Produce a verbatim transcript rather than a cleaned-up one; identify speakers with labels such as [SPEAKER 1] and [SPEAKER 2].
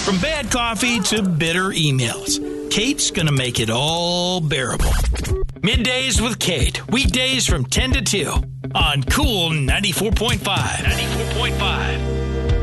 [SPEAKER 1] From bad coffee to bitter emails, Kate's going to make it all bearable. Middays with Kate, weekdays from ten to two on Cool ninety-four point five. ninety-four point five.